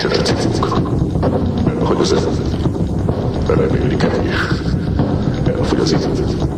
Mindjárt lecikunk. Hogy az reméli kevés. Elfogy az idő.